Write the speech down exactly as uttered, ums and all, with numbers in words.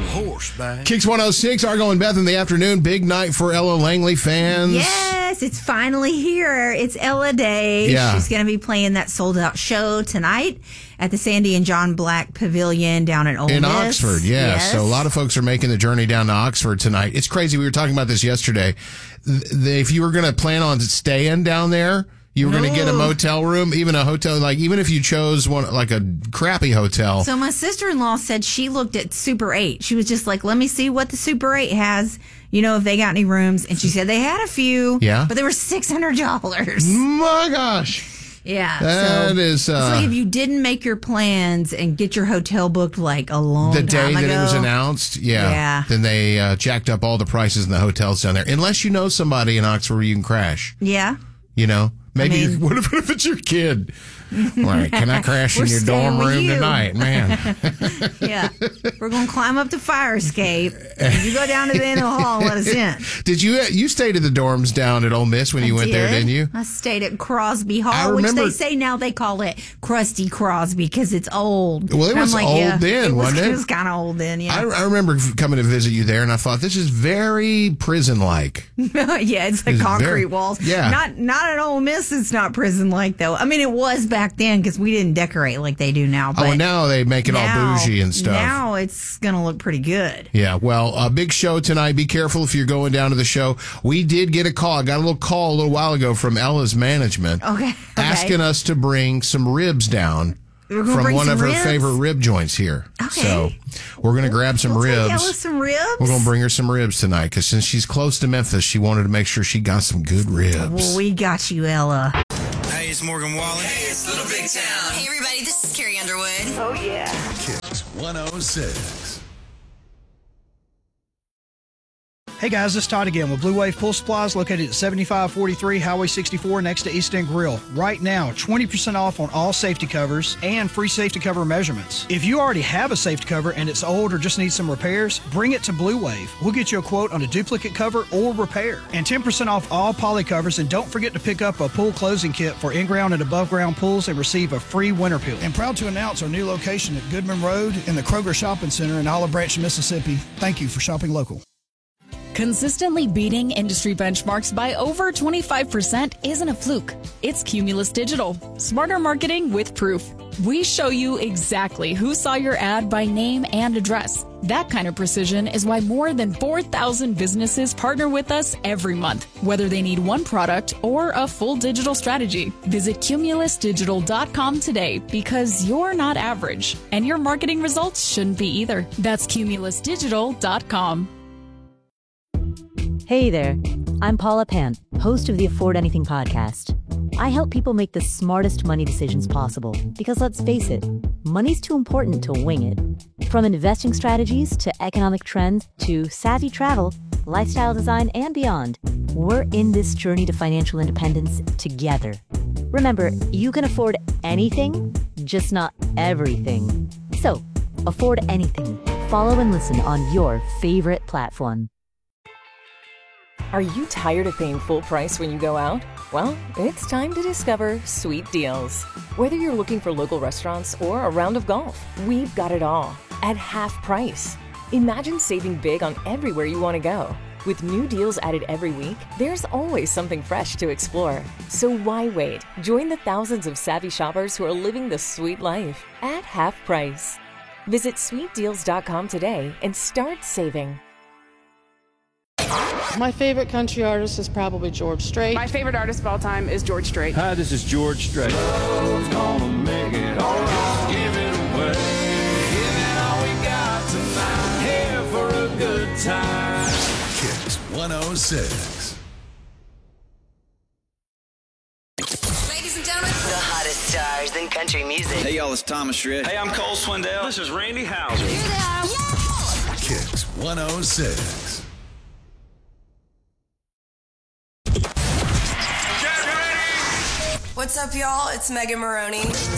horseback. Kicks one oh six, Argo and Beth in the afternoon. Big night for Ella Langley fans. Yes, it's finally here. It's Ella Day. Yeah. She's going to be playing that sold-out show tonight at the Sandy and John Black Pavilion down in Ole Miss. In Oxford, yeah. Yes. So a lot of folks are making the journey down to Oxford tonight. It's crazy. We were talking about this yesterday. The, if you were going to plan on staying down there, you were going to get a motel room, even a hotel, like even if you chose one, like a crappy hotel. So my sister-in-law said she looked at Super eight. She was just like, let me see what the Super eight has, you know, if they got any rooms. And she said they had a few, yeah, but they were six hundred dollars. My gosh. Yeah. That so is... Uh, it's like if you didn't make your plans and get your hotel booked like a long time ago. The day ago, that it was announced, yeah. yeah. Then they uh, jacked up all the prices in the hotels down there. Unless you know somebody in Oxford where you can crash. Yeah. You know? Maybe, I mean, what if, what if it's your kid? Like, can I crash in We're your dorm staying with room you. tonight, man? Yeah. We're going to climb up the fire escape. You go down to the end of the hall and let us in. Did you you stayed at the dorms down at Ole Miss when you I went did. there, didn't you? I stayed at Crosby Hall, I remember, which they say now they call it Krusty Crosby because it's old. Well, it And was I'm like, old yeah, then, it was, wasn't it? It was kind of old then, yeah. I, I remember coming to visit you there, and I thought, this is very prison-like. Yeah, it's like It's concrete very- walls. yeah. Not not at Ole Miss, it's not prison-like, though. I mean, it was back then because we didn't decorate like they do now. But Oh, and now they make it now, all bougie and stuff. Now it's going to look pretty good. Yeah, well, a big show tonight. Be careful if you're going down to the show. We did get a call. I got a little call a little while ago from Ella's management. Okay. okay. Asking us to bring some ribs down We're gonna from bring one some of her ribs? favorite rib joints here. Okay. So we're going to grab some We'll take ribs. Ella some ribs. We're going to bring her some ribs tonight because since she's close to Memphis, she wanted to make sure she got some good ribs. Well, we got you, Ella. Hey, it's Morgan Wallen. Hey, it's Little Big Town. Hey, everybody, this is Carrie Underwood. Oh, yeah. Kicks one oh six. Hey guys, this is Todd again with Blue Wave Pool Supplies located at seventy-five forty-three Highway sixty-four next to East End Grill. Right now, twenty percent off on all safety covers and free safety cover measurements. If you already have a safety cover and it's old or just needs some repairs, bring it to Blue Wave. We'll get you a quote on a duplicate cover or repair. And ten percent off all poly covers, and don't forget to pick up a pool closing kit for in-ground and above-ground pools and receive a free winter peel. And proud to announce our new location at Goodman Road in the Kroger Shopping Center in Olive Branch, Mississippi. Thank you for shopping local. Consistently beating industry benchmarks by over twenty-five percent isn't a fluke. It's Cumulus Digital. Smarter marketing with proof. We show you exactly who saw your ad by name and address. That kind of precision is why more than four thousand businesses partner with us every month, whether they need one product or a full digital strategy. Visit cumulus digital dot com today because you're not average, and your marketing results shouldn't be either. That's cumulus digital dot com. Hey there, I'm Paula Pant, host of the Afford Anything podcast. I help people make the smartest money decisions possible because let's face it, money's too important to wing it. From investing strategies to economic trends to savvy travel, lifestyle design, and beyond, we're in this journey to financial independence together. Remember, you can afford anything, just not everything. So, afford anything. Follow and listen on your favorite platform. Are you tired of paying full price when you go out? Well, it's time to discover Sweet Deals. Whether you're looking for local restaurants or a round of golf, we've got it all at half price. Imagine saving big on everywhere you want to go. With new deals added every week, there's always something fresh to explore. So why wait? Join the thousands of savvy shoppers who are living the sweet life at half price. Visit sweet deals dot com today and start saving. My favorite country artist is probably George Strait. My favorite artist of all time is George Strait. Hi, this is George Strait. Love's gonna make it all right. Give it away. Give it all we got tonight. Here for a good time. Kicks one oh six. Ladies and gentlemen, the hottest stars in country music. Hey, y'all, it's Thomas Shred. Hey, I'm Cole Swindell. This is Randy Houser. Here they are. Yeah! Kicks one oh six. What's up, y'all? It's Megan Maroney.